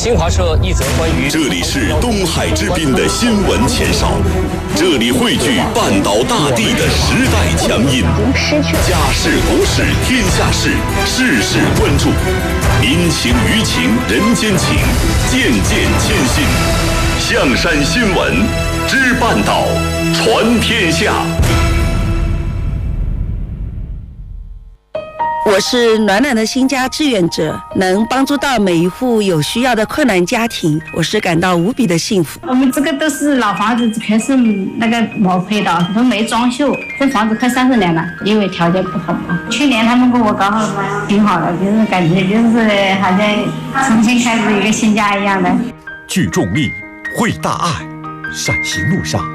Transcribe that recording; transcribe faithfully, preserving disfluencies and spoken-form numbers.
新华社一则关于…… 这里是东海之滨的新闻前哨，这里汇聚半岛大地的时代强音。家事国事天下事，事事关注。民情舆情人间情，件件牵心。象山新闻知半岛，传天下。 我是暖暖的新家志愿者，能帮助到每一户有需要的困难家庭，我是感到无比的幸福。 我们这个都是老房子，开始那个毛坯的，都没装修，这房子快三十年了，因为条件不好嘛。去年他们跟我搞好挺好的，就是感觉就是好像重新开始一个新家一样的。 聚众力，绘大爱，陕行路上